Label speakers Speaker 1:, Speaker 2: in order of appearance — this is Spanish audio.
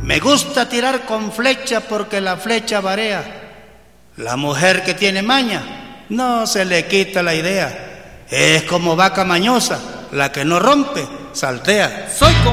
Speaker 1: Me gusta tirar con flecha porque la flecha varea. La mujer que tiene maña no se le quita la idea. Es como vaca mañosa, la que no rompe, saltea.
Speaker 2: Soy como